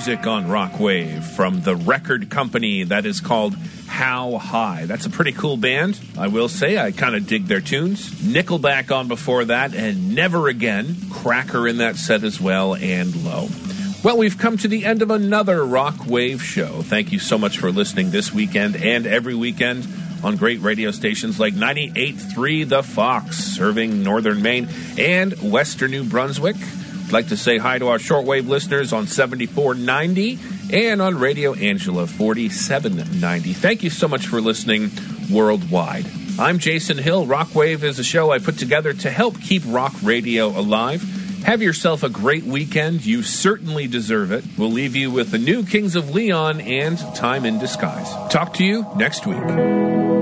music on Rock Wave from the record company that is called How High. That's a pretty cool band, I will say. I kind of dig their tunes. Nickelback on before that, and Never Again. Cracker in that set as well, and Low. Well, we've come to the end of another Rock Wave show. Thank you so much for listening this weekend and every weekend on great radio stations like 98.3 The Fox, serving northern Maine and western New Brunswick. I'd like to say hi to our shortwave listeners on 7490 and on Radio Angela 4790. Thank you so much for listening worldwide. I'm Jason Hill. Rock Wave is a show I put together to help keep rock radio alive. Have yourself a great weekend. You certainly deserve it. We'll leave you with the new Kings of Leon and Time in Disguise. Talk to you next week.